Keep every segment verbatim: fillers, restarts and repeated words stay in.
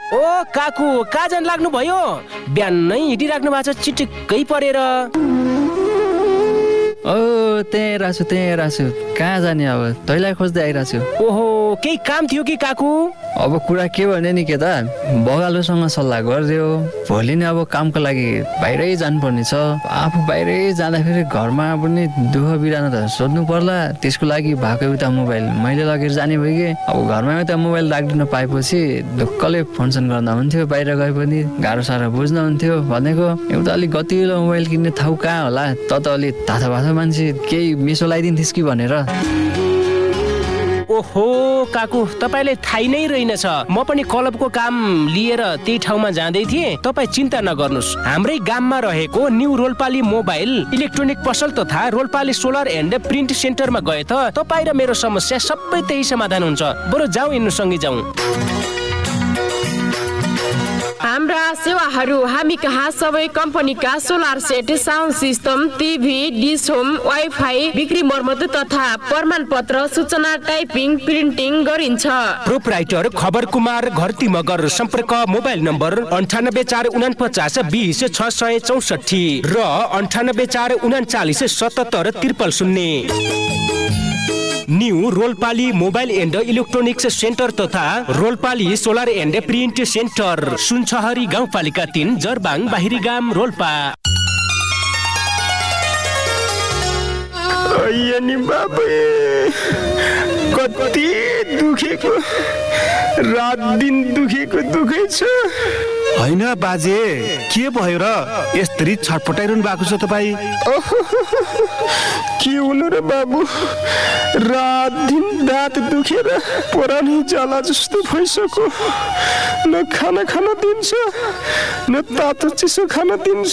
ओ काकु कहाँ जान लाग्नु भयो? बिहानै हिँडिराख्नु भएको छ चिटिक्कै परेर। ओ त्यही राछु त्यही राछु कहाँ जाने अब तैँलाई खोज्दै आइरहेको छु। ओहो केही काम थियो कि काकु? अब कुरा के भने नि केटा बगालोसँग सल्लाह गरिदियो भोलि नै अब कामको लागि बाहिरै जानुपर्ने छ। आफू बाहिरै जाँदाखेरि घरमा पनि दुःख बिरानो त सोध्नु पर्ला। त्यसको लागि भएको एउटा मोबाइल मैले लगेर जाने भयो कि अब घरमा एउटा मोबाइल राखिदिन पाएपछि ढुक्कले फोनसन गर्दा हुन्थ्यो। बाहिर गए पनि गाह्रो साह्रो बुझ्न हुन्थ्यो भनेको एउटा अलिक गतिलो मोबाइल किन्ने ठाउँ कहाँ होला? त त अलिक थाहा भाषा मान्छे केही मिसो लगाइदिन्थिस् कि भनेर। ओहो काकु तपाईँले थाहै नै रहेनछ। म पनि क्लबको काम लिएर त्यही ठाउँमा जाँदै थिएँ। तपाईँ चिन्ता नगर्नुहोस्, हाम्रै गाममा रहेको न्यू रोल्पाली मोबाइल इलेक्ट्रोनिक पसल तथा रोल्पाली सोलर एन्ड प्रिन्ट सेन्टरमा गए त तपाईँ र मेरो समस्या सबै त्यही समाधान हुन्छ। बरु जाउँ यिनीहरू सँगै जाउँ। हाम्रा सेवाहरू हामी कहाँ सबै कम्पनीका solar set, sound system, TV, dish home, wifi, बिक्री मर्मत तथा प्रमाणपत्र, सूचना टाइपिङ, प्रिन्टिङ गरिन्छ। प्रोपराइटर खबर कुमार घरती मगर। सम्पर्क मोबाइल नम्बर अन्ठानब्बे चार उनापचास बिस छ सय चौसठी र अन्ठानब्बे चार उनाचालिस सतहत्तर त्रिपल शून्य। New रोल्पाली mobile and electronics centre तथा रोल्पाली सोलर एन्ड प्रिन्ट सेन्टर, सुनछहरी गाउँपालिका तीन, जरबाङ बाहिरी गाम, रोल्पा। नि बाबे कति दुखेको, रात दिन दुखेको दुखै छ। होइन बाजे के भयो र यसरी छटपटाइरहनु भएको छ तपाईँ? के हुनु र बाबु, रात दिन दाँत दुखेर पुरानै जाला जस्तो भइसक्यो। न खाना खान दिन्छ न तातो चिसो खान दिन्छ।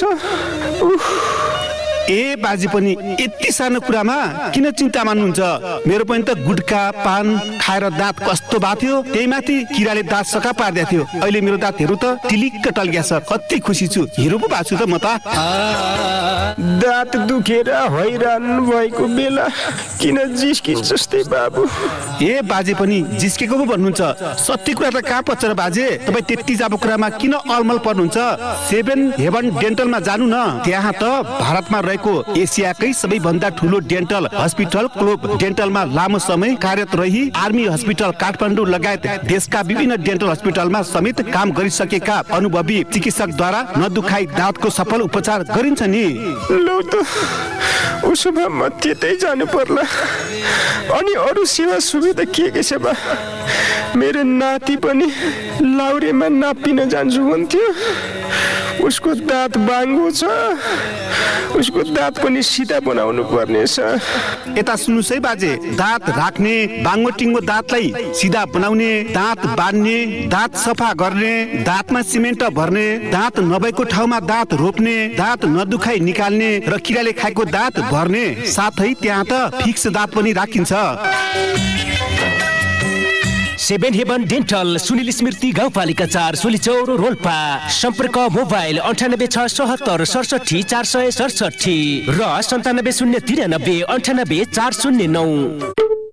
ए बाजे पनि यति सानो कुरामा किन चिन्ता मान्नुहुन्छ? मेरो पनि त गुटखा पान खाएर दाँत कस्तो भएको थियो, त्यही माथि किराले दाँत सका पार्दै थियो। अहिले मेरो दाँत हेरु त टिलिक्क टल्किया छ। कति खुसी छु, हिरो पो भएको छु त म त। दाँत दुखेर हैरान भएको बेला किन जिस्किन्छ जस्तै बाबु? ए बाजे पनि जिस्केको पो भन्नुहुन्छ? सत्य कुरा त कहाँ पर्छ र बाजे? तपाईँ त्यति जाबो कुरामा किन अलमल पर्नुहुन्छ? सेभेन हेभन डेन्टलमा जानु न। त्यहाँ त भारतमा रहेको एसियाकै सबैभन्दा ठुलो डेन्टल हस्पिटल क्लोब डेन्टलमा लामो समय कार्यरत रही आर्मी हस्पिटल काठमाडौँ लगायत देशका विभिन्न डेन्टल हस्पिटलमा समेत काम गरिसकेका अनुभवी चिकित्सकद्वारा नदुखाई दाँतको सफल उपचार गरिन्छ नि। लौ त उसो भए म त्यतै जानु पर्ला। अनि अरू सेवा सुविधा के के छ बा? मेरो नाति पनि लाउरेमा नापिन जान्छु भन्थ्यो। उसको दाँत बाङ्गो छ, उसको दाँत पनि सिधा बनाउनु पर्नेछ। यता सुन्नुहोस् है बाजे, दाँत राख्ने, बाङ्गो टिङ्गो दाँतलाई सिधा बनाउने, दाँत बाँध्ने, दाँत सफा गर्ने, दाँतमा सिमेन्ट भर्ने, दाँत नभएको ठाउँमा दाँत रोप्ने, दाँत नदुखाई निकाल्ने र किराले खाएको दाँत भर्ने, साथै त्यहाँ त फिक्स दाँत पनि राखिन्छ। सेभेन हेभन डेन्टल, सुनिल स्मृति गाउँपालिका चार, सोलीचौर, रोल्पा। सम्पर्क मोबाइल अन्ठानब्बे छ सतहत्तर सडसठी चार सय सडसठी र सन्तानब्बे शून्य तिरानब्बे अन्ठानब्बे चार शून्य नौ।